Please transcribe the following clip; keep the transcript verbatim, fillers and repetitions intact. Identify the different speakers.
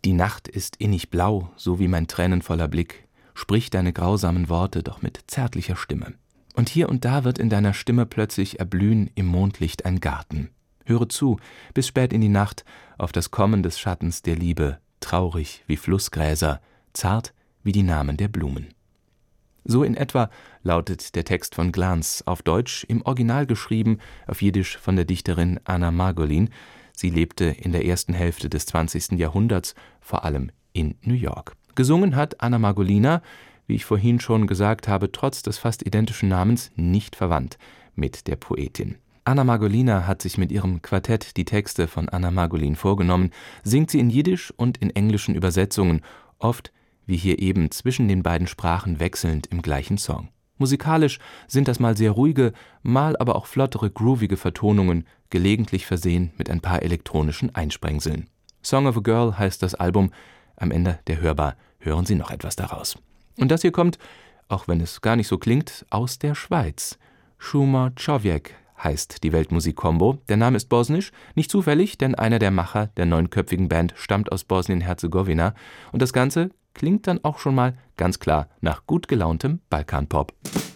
Speaker 1: Die Nacht ist innig blau, so wie mein tränenvoller Blick. Sprich deine grausamen Worte doch mit zärtlicher Stimme. Und hier und da wird in deiner Stimme plötzlich erblühen im Mondlicht ein Garten. Höre zu, bis spät in die Nacht, auf das Kommen des Schattens der Liebe, traurig wie Flussgräser, zart wie die Namen der Blumen. So in etwa lautet der Text von Glans, auf Deutsch, im Original geschrieben, auf Jiddisch von der Dichterin Anna Margolin. Sie lebte in der ersten Hälfte des zwanzigsten Jahrhunderts, vor allem in New York. Gesungen hat Anna Margolina, wie ich vorhin schon gesagt habe, trotz des fast identischen Namens nicht verwandt mit der Poetin. Anna Margolina hat sich mit ihrem Quartett die Texte von Anna Margolin vorgenommen, singt sie in Jiddisch und in englischen Übersetzungen, oft wie hier eben zwischen den beiden Sprachen wechselnd im gleichen Song. Musikalisch sind das mal sehr ruhige, mal aber auch flottere, groovige Vertonungen, gelegentlich versehen mit ein paar elektronischen Einsprengseln. Song of a Girl heißt das Album. Am Ende der Hörbar hören Sie noch etwas daraus. Und das hier kommt, auch wenn es gar nicht so klingt, aus der Schweiz. Šuma Čovjek heißt die Weltmusik-Kombo. Der Name ist bosnisch, nicht zufällig, denn einer der Macher der neunköpfigen Band stammt aus Bosnien-Herzegowina. Und das Ganze klingt dann auch schon mal ganz klar nach gut gelauntem Balkanpop.